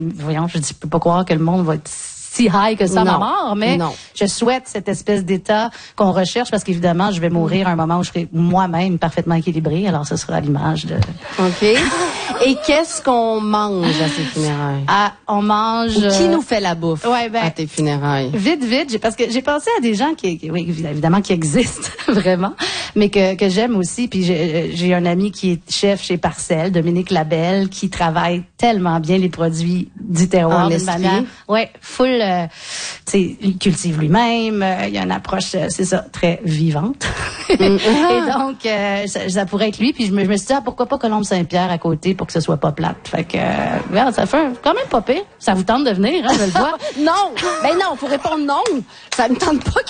voyons, je peux pas croire que le monde va être si high que ça à ma mort, mais je souhaite cette espèce d'état qu'on recherche parce qu'évidemment, je vais mourir à un moment où je serai moi-même parfaitement équilibrée. Alors, ce sera à l'image de... OK. Et qu'est-ce qu'on mange à ces funérailles? On mange... Ou qui nous fait la bouffe à tes funérailles? Vite, parce que j'ai pensé à des gens oui, évidemment, qui existent vraiment, mais que j'aime aussi. Puis j'ai un ami qui est chef chez Parcelles, Dominique Labelle, qui travaille tellement bien les produits du terroir d'une manière... Ouais, full... tu sais, il cultive lui-même. Il y a une approche, c'est ça, très vivante. Et donc, ça pourrait être lui. Puis je me suis dit, pourquoi pas Colombe Saint-Pierre à côté pour que ce soit pas plate. Fait que, regarde, ça fait quand même pas pire. Ça vous tente de venir, hein, je le vois. Non! Ben non, faut répondre non. Ça me tente pas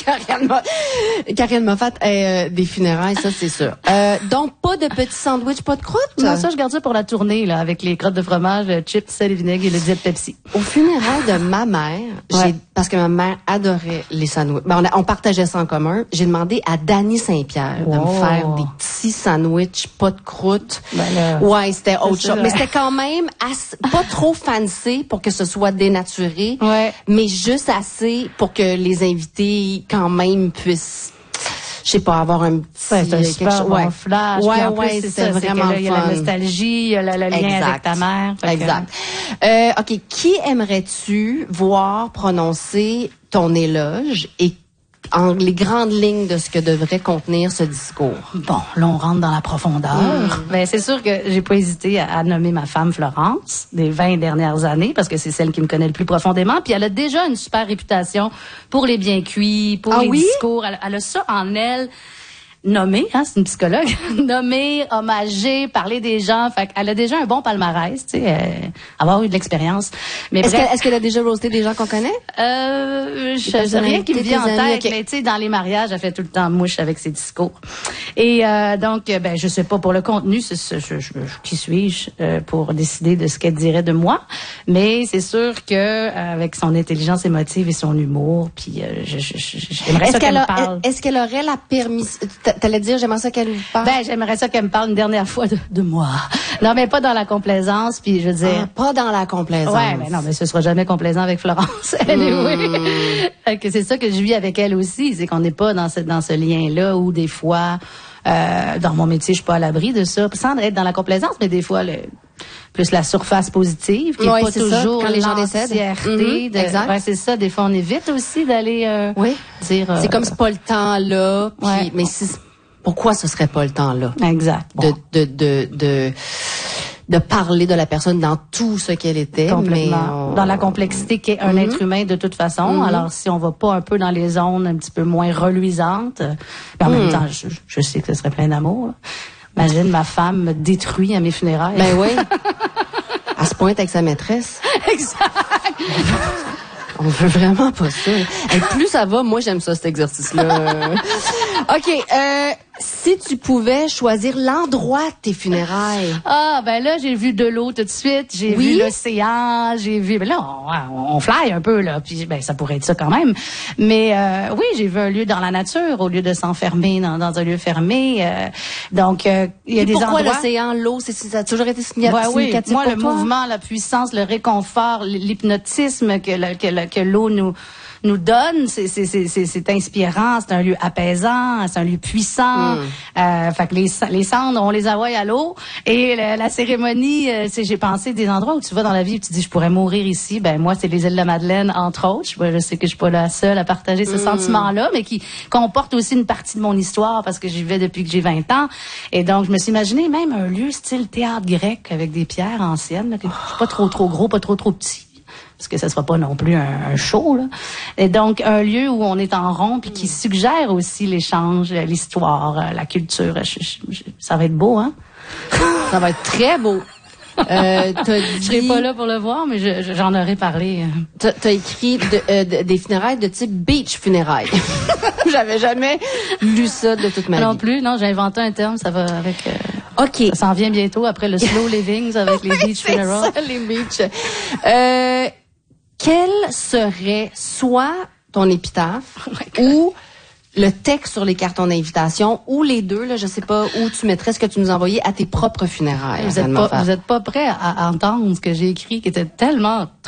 Karianne Moffat ait des funérailles, ça, c'est sûr. Donc, pas de petits sandwichs, pas de croûte? Non, ça, je garde ça pour la tournée, là, avec les crottes de fromage, chips, sel et vinaigre et le diète Pepsi. Au funérailles de ma mère, parce que ma mère adorait les sandwichs. Ben, on partageait ça en commun. J'ai demandé à Dany Saint-Pierre de me faire des petits sandwichs, pas de croûte. Ouais, c'était autre chose. Mais c'était quand même pas trop fancy pour que ce soit dénaturé, mais juste assez pour que les invités quand même puissent, je sais pas, avoir un petit quelque chose, bon flash. C'est ça, vraiment fun. Il y a la nostalgie, il y a le lien avec ta mère. Exact. OK, qui aimerais-tu voir prononcer ton éloge et en les grandes lignes de ce que devrait contenir ce discours? Bon, là, on rentre dans la profondeur. Ben, c'est sûr que j'ai pas hésité à nommer ma femme Florence des 20 dernières années parce que c'est celle qui me connaît le plus profondément. Puis elle a déjà une super réputation pour les bien cuits, pour les discours. Elle a ça en elle. Nommée, hein, c'est une psychologue, nommée, hommagée, parler des gens, fait qu'elle a déjà un bon palmarès, tu sais, avoir eu de l'expérience. Mais est-ce qu'elle a déjà roasté des gens qu'on connaît? Je sais rien qui me vient en tête, mais tu sais, dans les mariages, elle fait tout le temps mouche avec ses discours. Et donc, ben, je sais pas pour le contenu, qui suis-je pour décider de ce qu'elle dirait de moi, mais c'est sûr que avec son intelligence émotive et son humour, puis j'aimerais ça qu'elle me parle. Est-ce qu'elle aurait la permission? T'allais dire, j'aimerais ça qu'elle vous parle? Ben, j'aimerais ça qu'elle me parle une dernière fois de moi. Non, mais pas dans la complaisance, puis je veux dire... pas dans la complaisance. Ouais, mais non, mais ce sera jamais complaisant avec Florence. Que c'est ça que je vis avec elle aussi, c'est qu'on n'est pas dans ce lien-là où des fois, dans mon métier, je suis pas à l'abri de ça, sans être dans la complaisance, mais des fois, plus la surface positive, qui est pas toujours quand les gens décèdent. Exact. Ouais, c'est ça. Des fois, on évite aussi d'aller dire... c'est comme c'est pas le temps là, mais pourquoi ce serait pas le temps là? Exact. Bon. De parler de la personne dans tout ce qu'elle était. Complètement. Dans la complexité qu'est un être humain de toute façon. Alors, si on va pas un peu dans les zones un petit peu moins reluisantes, en même temps, je sais que ce serait plein d'amour, là. Imagine, ma femme me détruit à mes funérailles. Ben oui. Elle se pointe avec sa maîtresse. Exact. On veut vraiment pas ça. Et plus ça va, moi j'aime ça, cet exercice-là. OK. Si tu pouvais choisir l'endroit de tes funérailles. Ah, ben là, j'ai vu de l'eau tout de suite. J'ai vu l'océan. J'ai vu... Ben là, on fly un peu, là. Puis, ben, ça pourrait être ça quand même. Mais oui, j'ai vu un lieu dans la nature au lieu de s'enfermer dans un lieu fermé. Donc, il y a des endroits... Pourquoi l'océan, l'eau, ça a toujours été significatif moi, pour le toi? mouvement, la puissance, le réconfort, l'hypnotisme que l'eau nous donne, c'est inspirant, c'est un lieu apaisant, c'est un lieu puissant. Fait que les cendres, on les envoie à l'eau. Et la cérémonie, j'ai pensé des endroits où tu vas dans la vie et tu dis je pourrais mourir ici. Ben moi, c'est les îles de la Madeleine, entre autres. Je sais que je suis pas la seule à partager ce sentiment-là, mais qui comporte aussi une partie de mon histoire parce que j'y vais depuis que j'ai 20 ans. Et donc, je me suis imaginé même un lieu style théâtre grec avec des pierres anciennes, là, pas trop gros, pas trop petit. Parce que ça sera pas non plus un show, là. Et donc, un lieu où on est en rond puis qui suggère aussi l'échange, l'histoire, la culture. Ça va être beau, hein? Ça va être très beau. Je serai pas là pour le voir, mais j'en aurais parlé. T'as écrit des funérailles de type beach funérailles. J'avais jamais lu ça de toute ma vie. Non plus, non, j'ai inventé un terme, ça va avec... OK. Ça s'en vient bientôt après le slow living avec les beach funerals. Ça, les beach. Quel serait soit ton épitaphe ou le texte sur les cartons d'invitation ou les deux, là, je sais pas où tu mettrais ce que tu nous envoyais à tes propres funérailles. Vous êtes pas prêts à entendre ce que j'ai écrit qui était tellement